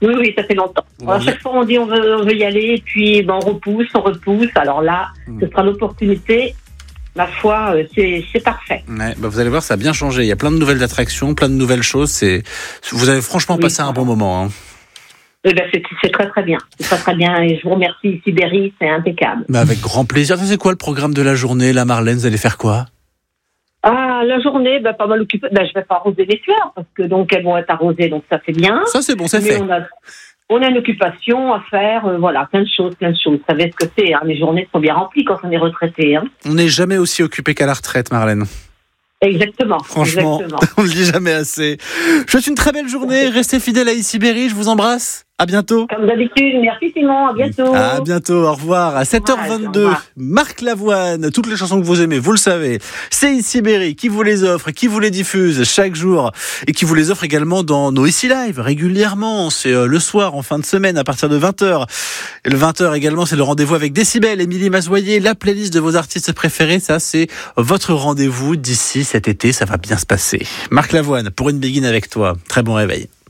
Oui, ça fait longtemps. Bon, À chaque fois, on dit on veut y aller, et puis on repousse. Alors là, ce sera l'opportunité. Ma foi, c'est parfait. Ouais, vous allez voir, ça a bien changé. Il y a plein de nouvelles attractions, plein de nouvelles choses. Vous avez franchement passé un bon moment. Hein. Eh ben, c'est très très bien. C'est très très bien et je vous remercie Sibérie, c'est impeccable. Avec grand plaisir. C'est quoi le programme de la journée, la Marlène? Vous allez faire quoi? Ah, la journée, pas mal occupée. Je vais pas arroser les fleurs parce que donc elles vont être arrosées, donc ça c'est bien. Ça c'est bon, c'est fait. On a une occupation à faire, plein de choses. Vous savez ce que c'est, hein, les journées sont bien remplies quand on est retraité. Hein. On n'est jamais aussi occupé qu'à la retraite, Marlène. Exactement. Franchement, on le dit jamais assez. Je vous souhaite une très belle journée. Restez fidèles à Sibérie. Je vous embrasse. À bientôt. Comme d'habitude. Merci Simon. À bientôt. À bientôt. Au revoir. À 7h22, Marc Lavoine. Toutes les chansons que vous aimez, vous le savez. C'est Sibérie qui vous les offre, qui vous les diffuse chaque jour et qui vous les offre également dans nos Ici Live régulièrement. C'est le soir, en fin de semaine, à partir de 20h. Et le 20h également, c'est le rendez-vous avec Décibel, Émilie Mazoyer, la playlist de vos artistes préférés. Ça, c'est votre rendez-vous d'ici cet été. Ça va bien se passer. Marc Lavoine, pour une begin avec toi. Très bon réveil.